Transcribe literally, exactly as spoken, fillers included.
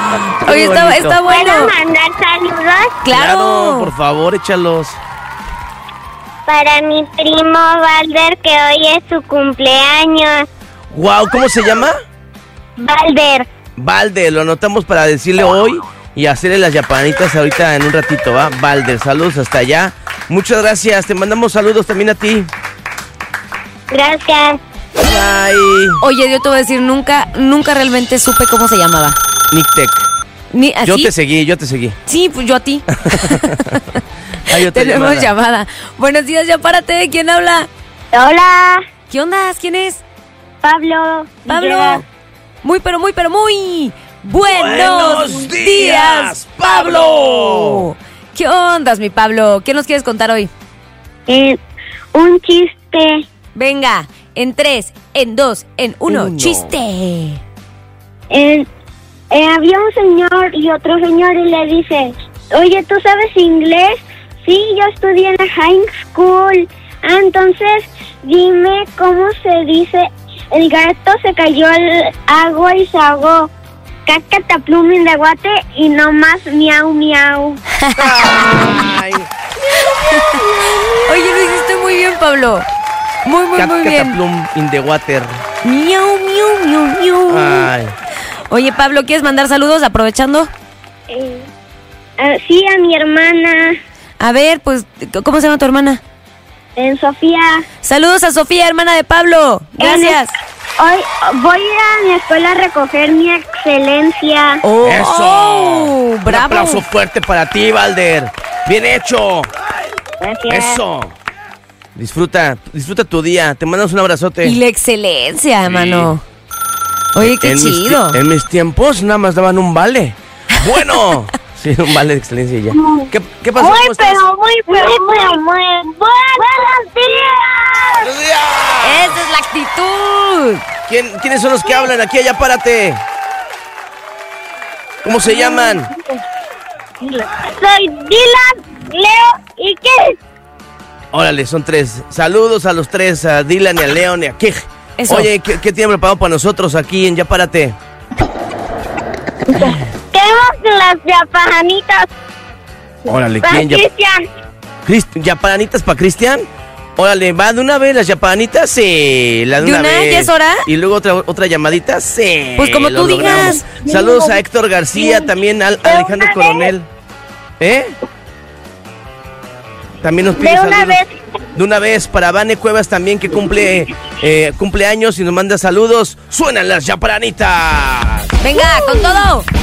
Oye, está, está bueno. ¿Puedo mandar saludos? Claro. Claro, por favor, échalos. Para mi primo Valder, que hoy es su cumpleaños. Wow, ¿cómo se llama? Valder. Valder, lo anotamos para decirle hoy y hacerle las yapanitas ahorita en un ratito, ¿va? Valder, saludos hasta allá. Muchas gracias, te mandamos saludos también a ti. Gracias. Bye. Oye, yo te voy a decir, nunca, nunca realmente supe cómo se llamaba. Nick Tech. Ni, ¿así? Yo te seguí, yo te seguí. Sí, pues yo a ti. Hay otra Tenemos llamada. llamada. Buenos días, ya párate. ¿Quién habla? Hola, ¿Qué onda? ¿Quién es? Pablo. Pablo. Villegas. Muy, pero muy, pero muy. Buenos, Buenos días, días, Pablo. Pablo. ¿Qué ondas, mi Pablo? ¿Qué nos quieres contar hoy? Eh, un chiste. Venga, en tres, en dos, en uno. Uno. ¡Chiste! Eh, eh, había un señor y otro señor y le dice, oye, ¿tú sabes inglés? Sí, yo estudié en la high school. Ah, entonces, dime cómo se dice, el gato se cayó al agua y se ahogó. Cacataplumin de guate y no más miau miau. Ay, Oye, lo hiciste muy bien, Pablo. Muy, muy, cat muy bien. cataplum in the water. Miau, miau, miau, miau. Ay, Oye, Pablo, ¿quieres mandar saludos aprovechando? Eh, ah, sí, a mi hermana, A ver, pues, ¿cómo se llama tu hermana? en Sofía. Saludos a Sofía, hermana de Pablo. Gracias. Hoy voy a ir a mi escuela a recoger mi excelencia. Oh, eso. oh, Un bravo. aplauso fuerte para ti, Valder. Bien hecho. Gracias. Eso. Disfruta, disfruta tu día. Te mandamos un abrazote. Y la excelencia, hermano. Oye, qué en chido. Mis, ti- en mis tiempos nada más daban un vale. Bueno. Sí, un vale de excelencia y ya. ¿Qué, qué pasó? Muy, ¿Cómo estás? pero muy, pero muy, muy buenos días. ¡Buenos días! Esa es la actitud. ¿Quién, ¿Quiénes son los que hablan? Aquí, allá, párate. ¿Cómo se llaman? Soy Dylan, Leo y Kej. Órale, son tres. Saludos a los tres, a Dylan y a Leon y a Kej. Eso. Oye, ¿qué, ¿qué tienen preparado para nosotros aquí en Ya Párate? Tenemos las yapanitas Órale, para ¿quién? Ya, Cristian. Crist- ¿Yapanitas para Cristian? Órale, ¿va de una vez las yapanitas? Sí, la de, ¿De una, una? vez. ¿Ya es hora? Y luego otra, otra llamadita, sí. Pues como lo tú logramos. digas. Saludos a Héctor García, también al, a Alejandro una Coronel. ¿Eh? También nos pide De una saludos. vez. De una vez para Vane Cuevas también, que cumple eh, cumpleaños y nos manda saludos. Suenan las yapanitas. Venga, con todo.